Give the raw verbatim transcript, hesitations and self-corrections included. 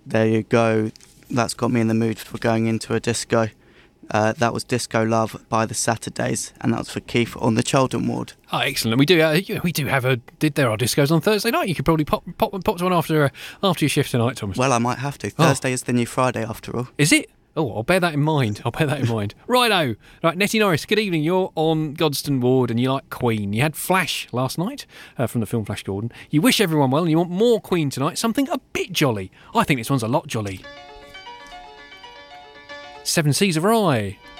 there you go. That's got me in the mood for going into a disco. Uh, that was Disco Love by the Saturdays, and that was for Keith on the Children ward. Oh, excellent. We do uh, we do have a... Did there are discos on Thursday night? You could probably pop pop, pop to one after uh, after your shift tonight, Thomas. Well, I might have to. Thursday oh. is the new Friday, after all. Is it? Oh, I'll bear that in mind. I'll bear that in mind. Righto. Right, Nettie Norris, good evening. You're on Godstone Ward and you like Queen. You had Flash last night uh, from the film Flash Gordon. You wish everyone well and you want more Queen tonight. Something a bit jolly. I think this one's a lot jolly. Seven Seas of Rye.